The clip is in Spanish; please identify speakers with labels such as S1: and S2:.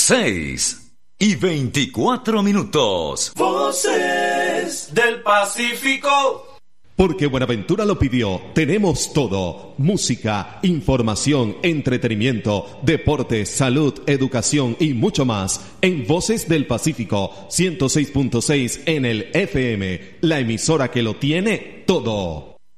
S1: 6:24.
S2: Voces del Pacífico.
S3: Porque Buenaventura lo pidió, tenemos todo: música, información, entretenimiento, deporte, salud, educación y mucho más en Voces del Pacífico 106.6 en el FM, la emisora que lo tiene todo.